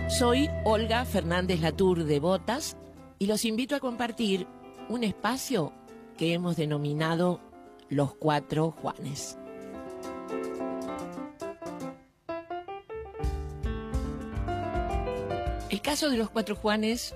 Soy Olga Fernández Latour de Botas y los invito a compartir un espacio que hemos denominado Los Cuatro Juanes. El caso de los Cuatro Juanes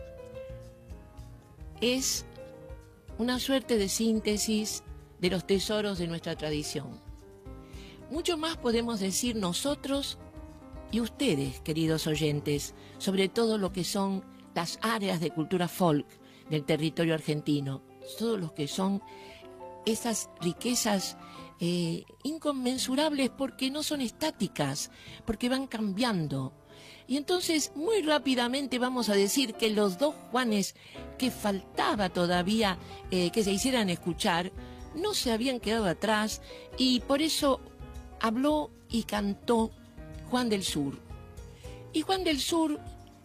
es una suerte de síntesis de los tesoros de nuestra tradición. Mucho más podemos decir nosotros y ustedes, queridos oyentes, sobre todo lo que son las áreas de cultura folk del territorio argentino, todo lo que son esas riquezas inconmensurables porque no son estáticas, porque van cambiando. Y entonces muy rápidamente vamos a decir que los dos Juanes que faltaba todavía que se hicieran escuchar no se habían quedado atrás, y por eso habló y cantó Juan del Sur. Y Juan del Sur,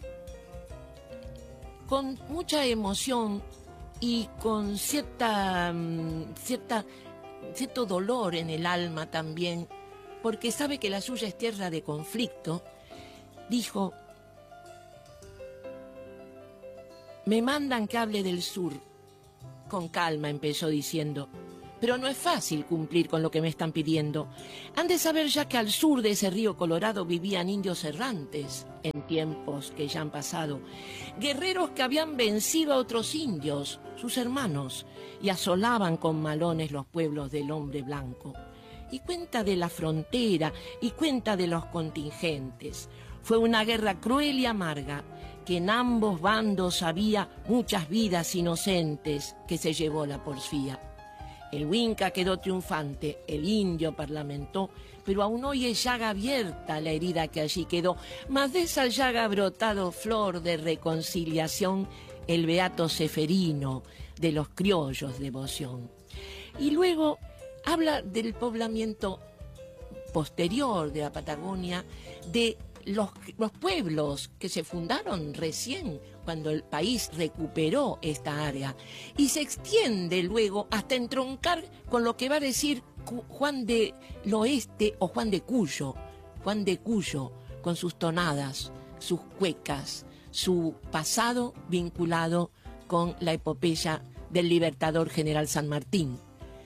con mucha emoción y con cierto dolor en el alma también, porque sabe que la suya es tierra de conflicto, dijo: me mandan que hable del sur. Con calma empezó diciendo: pero no es fácil cumplir con lo que me están pidiendo. Han de saber ya que al sur de ese río Colorado vivían indios errantes en tiempos que ya han pasado, guerreros que habían vencido a otros indios, sus hermanos, y asolaban con malones los pueblos del hombre blanco. Y cuenta de la frontera y cuenta de los contingentes. Fue una guerra cruel y amarga, que en ambos bandos había muchas vidas inocentes que se llevó la porfía. El Huinca quedó triunfante, el indio parlamentó, pero aún hoy es llaga abierta la herida que allí quedó. Mas de esa llaga ha brotado flor de reconciliación el beato Ceferino de los criollos devoción. Y luego habla del poblamiento posterior de la Patagonia, de los pueblos que se fundaron recién cuando el país recuperó esta área, y se extiende luego hasta entroncar con lo que va a decir Juan del Oeste o Juan de Cuyo, con sus tonadas, sus cuecas, su pasado vinculado con la epopeya del libertador general San Martín.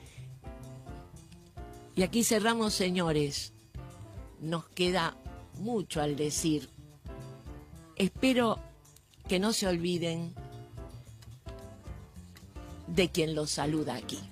Y aquí cerramos, señores. Nos queda mucho al decir. Espero que no se olviden de quien los saluda aquí.